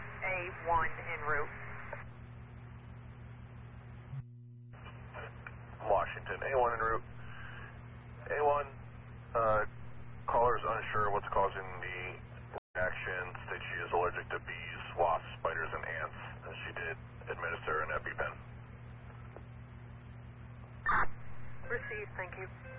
A1 en route. Washington, A1 en route. A1, caller is unsure what's causing the reaction. States she is allergic to bees, wasps, spiders, and ants. She did administer an EpiPen. Received, thank you.